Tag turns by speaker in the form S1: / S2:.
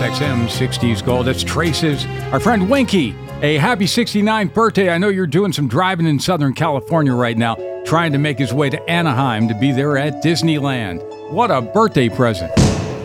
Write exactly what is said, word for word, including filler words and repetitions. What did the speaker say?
S1: X M sixties Gold. That's Trace's. Our friend Winky, a happy sixty-ninth birthday. I know you're doing some driving in Southern California right now, trying to make his way to Anaheim to be there at Disneyland. What a birthday present.